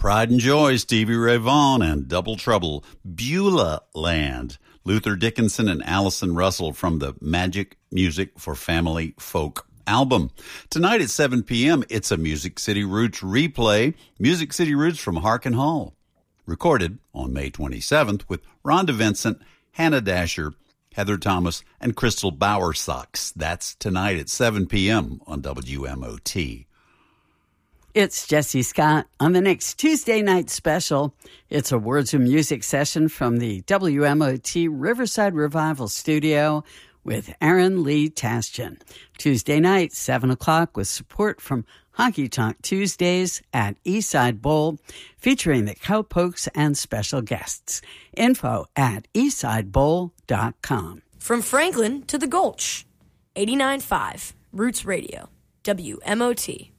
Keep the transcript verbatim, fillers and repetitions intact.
Pride and Joy, Stevie Ray Vaughan, and Double Trouble, Beulah Land, Luther Dickinson and Allison Russell from the Magic Music for Family Folk album. Tonight at seven p.m., it's a Music City Roots replay, Music City Roots from Harkin Hall, recorded on May twenty-seventh with Rhonda Vincent, Hannah Dasher, Heather Thomas, and Crystal Bowersox. That's tonight at seven p.m. on W M O T. It's Jesse Scott. On the next Tuesday night special, it's a Words of Music session from the W M O T Riverside Revival Studio with Aaron Lee Tastian. Tuesday night, seven o'clock, with support from Honky Tonk Tuesdays at Eastside Bowl, featuring the Cowpokes and special guests. Info at eastside bowl dot com. From Franklin to the Gulch, eighty-nine point five Roots Radio, W M O T.